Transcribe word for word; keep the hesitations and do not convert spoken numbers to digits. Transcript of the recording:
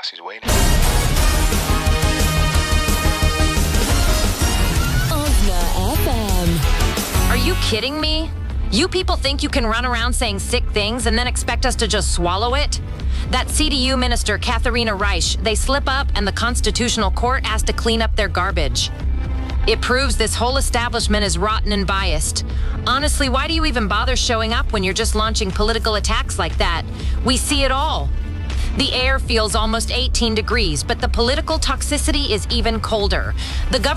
Cassie's waiting. Osna F M. Are you kidding me? You people think you can run around saying sick things and then expect us to just swallow it? That C D U minister, Katharina Reich, they slip up and the Constitutional Court has to clean up their garbage. It proves this whole establishment is rotten and biased. Honestly, why do you even bother showing up when you're just launching political attacks like that? We see it all. The air feels almost eighteen degrees, but the political toxicity is even colder. The government